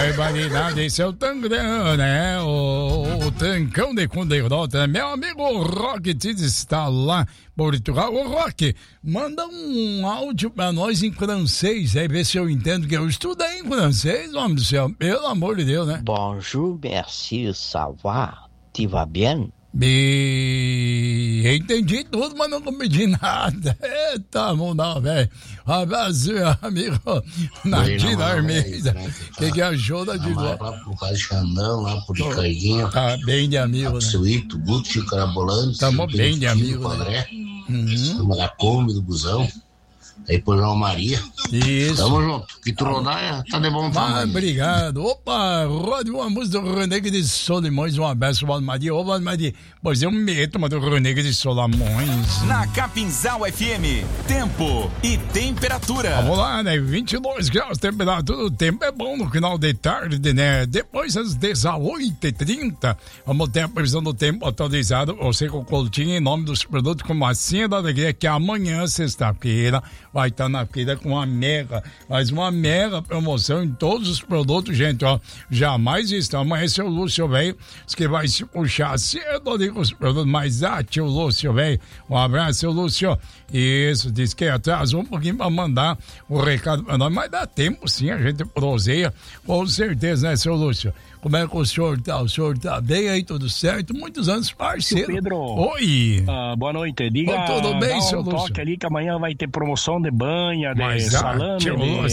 Barbaridade, esse é o Tangrão, né? O Tancão de Condeirota, meu amigo Rock está lá, Portugal. Ô Rock, manda um áudio pra nós em francês, aí ver se eu entendo, que eu estudei em francês, homem do céu, pelo amor de Deus, né? Bonjour, merci, ça va, tu vas bien? Entendi tudo, mas não compreendi nada. Eita, mundão, velho. Abraço, amigo Nadir Armeida. Que achou da de lá pro Caso Xandão, lá pro Ricardinho. Tá bem de amigo, né? Suíto, Guto, Carabolante. Tamo bem de amigo, né? Tamo da Kombi, do busão. Aí por João Maria. Isso. Tamo junto. Que tu rodar, tá de bom tamanho. Obrigado. Opa, rode uma música do Renego de Solimões. Um abraço, Valdo Maria. Ô, Valdo Maria, pois eu meto uma do Renego de Solimões. Na Capinzal FM, tempo e temperatura. Vamos lá, né? 22 graus, temperatura. O tempo é bom no final de tarde, né? Depois às 18h30, vamos ter a previsão do tempo atualizado. Você com o Coutinho, em nome dos produtos como a Cinha da Alegria, que amanhã, sexta-feira, vai estar na feira com uma mega promoção em todos os produtos, gente, ó. Jamais está. Amanhã, seu Lúcio, velho, diz que vai se puxar cedo ali com os produtos, mas tio Lúcio, velho. Um abraço, seu Lúcio. Isso, diz que atrasou um pouquinho pra mandar o recado pra nós, mas dá tempo sim, a gente proseia, com certeza, né, seu Lúcio? Como é que o senhor tá? O senhor tá bem aí, tudo certo? Muitos anos, parceiro. Pedro. Oi. Boa noite. Diga, tudo bem, seu Lúcio? Toque ali que amanhã vai ter promoção de banha, de salame,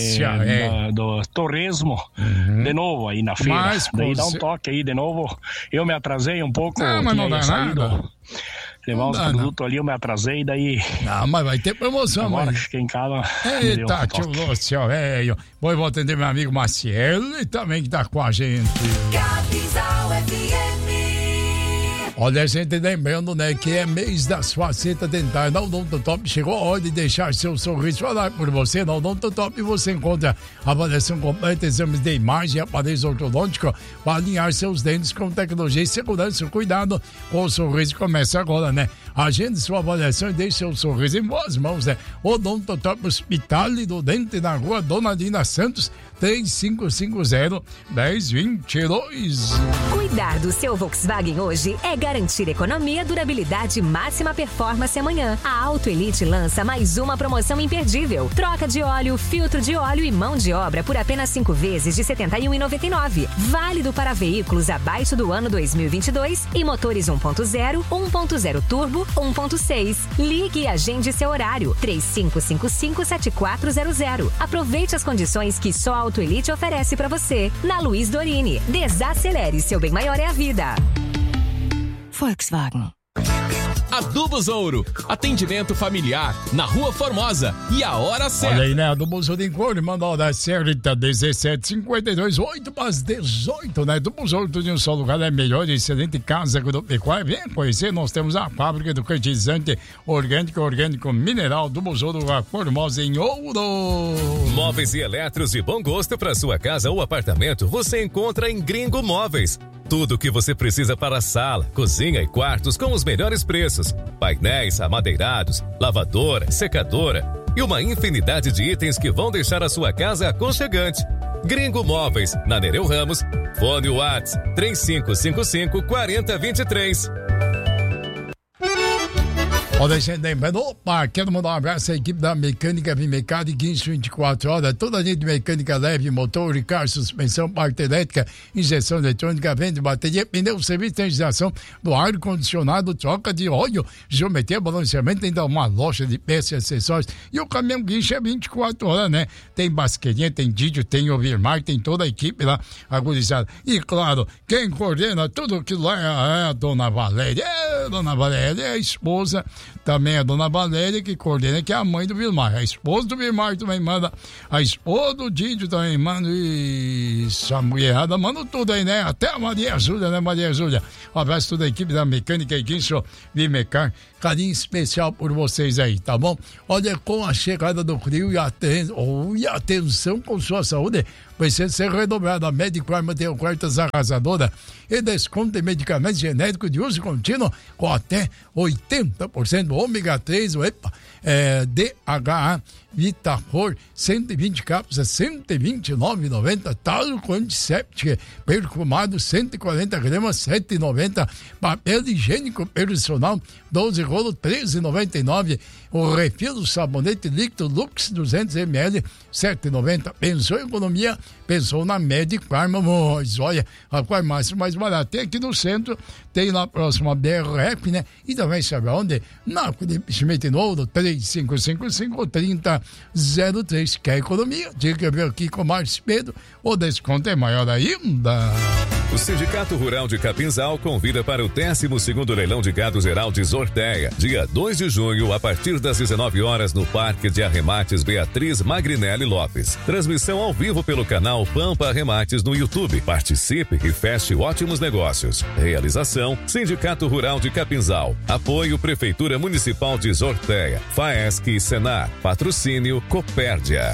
do torresmo, de novo aí na feira. Mas, daí dá um toque aí de novo. Eu me atrasei um pouco. Não, mas não dá nada. Levar os produtos ali, eu me atrasei, daí... Não, mas vai ter promoção, agora mano. Fiquei em casa. Eita, tio Lúcio, velho. Vou atender meu amigo Maciel, também que tá com a gente. Capinzal FM. Olha, a gente lembrando, né, que é mês das facetas dentárias. Na Odontotop chegou a hora de deixar seu sorriso falar por você. Na Odontotop você encontra avaliação completa, exames de imagem, aparelhos ortodônticos para alinhar seus dentes com tecnologia e segurança. Cuidado com o sorriso. Começa agora, né? Agende sua avaliação e deixe seu sorriso em boas mãos, né? Odontotop Hospital do Dente, na rua Dona Dina Santos, 3550-1022. Cuidar do seu Volkswagen hoje é garantir economia, durabilidade e máxima performance amanhã. A Auto Elite lança mais uma promoção imperdível. Troca de óleo, filtro de óleo e mão de obra por apenas 5 vezes de R$ 71,99. Válido para veículos abaixo do ano 2022 e motores 1.0, 1.0 turbo, 1.6. Ligue e agende seu horário. 3555-7400. Aproveite as condições que só a Auto Elite oferece para você. Na Luiz Dorini. Desacelere, seu bem maior é a vida. Volkswagen. Adubos Ouro, atendimento familiar na Rua Formosa e a hora certa. Olha aí, né? Adubos Ouro em Cor, manda a hora certa, 17h52, 8h18, né? Adubos Ouro, tudo em um só lugar, é melhor, excelente casa agropecuária. Venha conhecer, nós temos a fábrica do fertilizante orgânico mineral Adubos Ouro, Rua Formosa em Ouro. Móveis e eletros de bom gosto para sua casa ou apartamento, você encontra em Gringo Móveis. Tudo o que você precisa para sala, cozinha e quartos com os melhores preços. Painéis, amadeirados, lavadora, secadora e uma infinidade de itens que vão deixar a sua casa aconchegante. Gringo Móveis, na Nereu Ramos, fone WhatsApp 3555-4023. Olha, gente, lembrando, opa, quero mandar um abraço à equipe da Mecânica Vimecado e Guincho 24 horas, toda a linha de mecânica leve, motor, carro, suspensão, parte elétrica, injeção eletrônica, vende bateria, pneu, serviço de higienização do ar-condicionado, troca de óleo, geometria, balanceamento, ainda uma loja de peças e acessórios. E o caminhão Guincho é 24 horas, né? Tem basqueirinha, tem Didio, tem Ovirmar, tem toda a equipe lá agonizada. E claro, quem coordena tudo aquilo lá é a dona Valéria. Dona Valéria é a esposa, também a dona Valéria, que coordena, que é a mãe do Vilmar. A esposa do Vilmar também manda, a esposa do Didio também manda, isso, a mulherada manda tudo aí, né? Até a Maria Júlia, né, Maria Júlia? Um abraço a toda a equipe da Mecânica e Guincho Vimecar, carinho especial por vocês aí, tá bom? Olha, com a chegada do frio e atenção com sua saúde, precisa ser redobrada. A Médico Arma tem ofertas arrasadoras e desconto em medicamentos genéricos de uso contínuo com até 80% ômega 3, DHA Vitapor, 120 cápsulas, R$ 129,90. Talco antisséptico perfumado, 140 gramas, R$ 7,90. Papel higiênico personal, 12 rolos, R$ 13,99. O refil do sabonete líquido Lux 200 ml, R$ 7,90. Pensou em economia? Pensou na Medic Farmers. Olha, a farmácia mais barata. Tem aqui no centro, tem lá próximo a BRF, né? E também sabe onde? Na Cimento Novo, 3555-3003. Quer economia? Tinha que ver aqui com o Márcio Pedro. O desconto é maior ainda. O Sindicato Rural de Capinzal convida para o 12º Leilão de Gado Geral de Sorteia, dia 2 de junho, a partir das 19 horas, no Parque de Arremates Beatriz Magrinelli Lopes. Transmissão ao vivo pelo canal Pampa Arremates no YouTube. Participe e feche ótimos negócios. Realização: Sindicato Rural de Capinzal. Apoio Prefeitura Municipal de Sorteia, FAESC e Senar. Patrocínio Copérdia.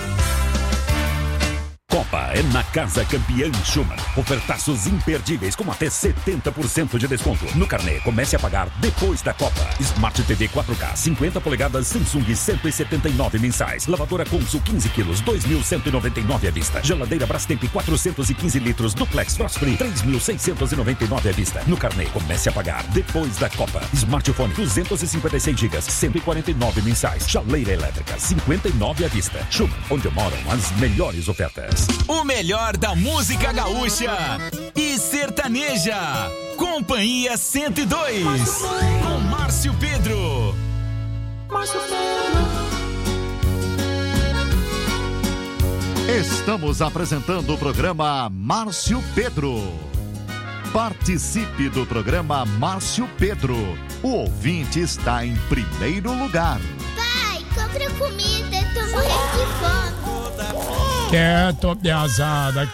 Copa é na Casa Campeã Schumann. Ofertaços imperdíveis com até 70% de desconto. No carnê, comece a pagar depois da Copa. Smart TV 4K, 50 polegadas Samsung, 179 mensais. Lavadora Consul, 15 quilos, 2.199 à vista. Geladeira Brastemp, 415 litros, Duplex Frost Free, 3.699 à vista. No carnê, comece a pagar depois da Copa. Smartphone, 256 GB, 149 mensais. Chaleira elétrica, 59 à vista. Schumann, onde moram as melhores ofertas. O melhor da música gaúcha e sertaneja. Companhia 102. Com Márcio Pedro. Estamos apresentando o programa Márcio Pedro. Participe do programa Márcio Pedro. O ouvinte está em primeiro lugar. Pai, compra comida, eu tô morrendo de fome. Quieto, piazada,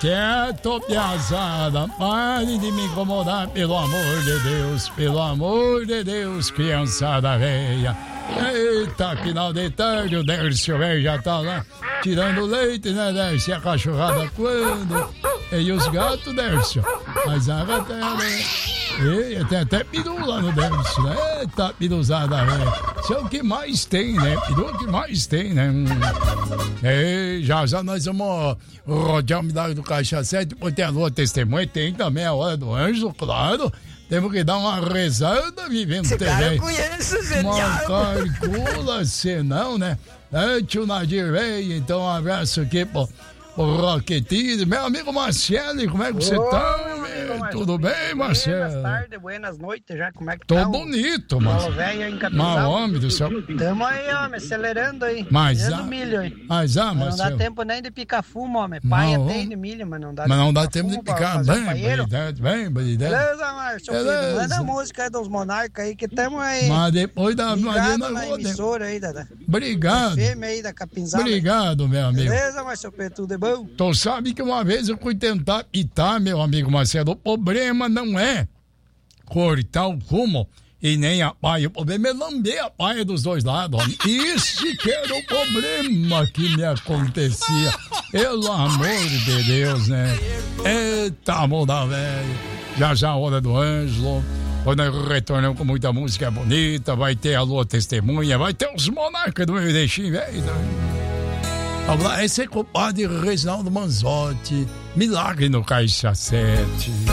pare de me incomodar, pelo amor de Deus, criançada velha. Eita, final de tarde, o Dércio velho já tá lá tirando leite, né, Dércio? E a cachorrada quando? E os gatos, Dércio? Mas a gata, né? E tem até peru lá no Dércio, né? Eita, piruzada velha. Isso é o que mais tem, né? Peru é o que mais tem, né? E já nós vamos rodear o milagre do Caixa 7, depois tem a lua testemunha, tem também a hora do anjo, claro. Temos que dar uma rezada vivendo esse TV. Cara eu conheço, genial. Mas calcula-se não, né? Tio Nadir veio, então um abraço aqui pro Roquetinho. Meu amigo Marcelo, como é que você tá? Tudo bem, Marcelo? Buenas tardes, buenas noites já, como é que tô tá? Tô bonito, mano. Mas, homem do céu. Tamo aí, homem, acelerando aí. Mas milho aí. Mas, Marcelo, não dá tempo nem de picar fumo, homem. Paia tem de milho, mas não dá tempo. Mas não dá tempo de picar. Bem, beleza, Márcio? Manda a música aí dos Monarcas aí, que tamo aí. Mas depois da ligado na emissora aí, da obrigado. FM aí, da Capinzal. Obrigado, meu amigo. Beleza, Márcio Pedro, tudo é bom? Tu sabe que uma vez eu fui tentar pitar, meu amigo Marcelo. O problema não é cortar o fumo e nem a paia. O problema é lamber a paia dos dois lados. Isso que era o problema que me acontecia. Pelo amor de Deus, né? Eita, moda velho. Já a hora do Ângelo. Quando nós retornamos com muita música bonita, vai ter a lua testemunha, vai ter os Monarcas do meu deixinho, velho. Vamos lá, esse é o compadre Reginaldo Manzotti. Milagre no Caixa 7.